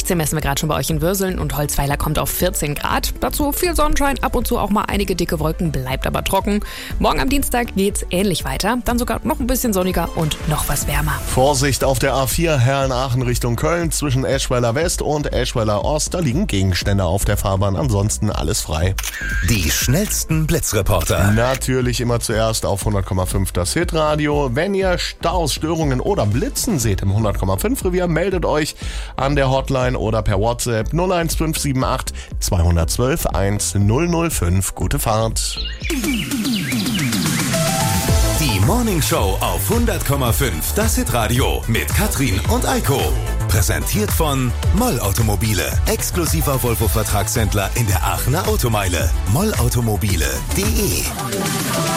16 messen wir gerade schon bei euch in Würseln und Holzweiler kommt auf 14 Grad. Dazu viel Sonnenschein, ab und zu auch mal einige dicke Wolken, bleibt aber trocken. Morgen am Dienstag geht's ähnlich weiter, dann sogar noch ein bisschen sonniger und noch was wärmer. Vorsicht auf der A4 Herrenaachen Richtung Köln zwischen Eschweiler West und Eschweiler Ost. Da liegen Gegenstände auf der Fahrbahn, ansonsten alles frei. Die schnellsten Blitzreporter. Natürlich immer zuerst auf 100,5 das Hitradio. Wenn ihr Staus, Störungen oder Blitzen seht im 100,5 Revier, meldet euch an der Hotline oder per WhatsApp 01578 212 1005. Gute Fahrt. Die Morning Show auf 100,5 das Hitradio mit Katrin und Eiko. Präsentiert von Moll Automobile, exklusiver Volvo-Vertragshändler in der Aachener Automeile. mollautomobile.de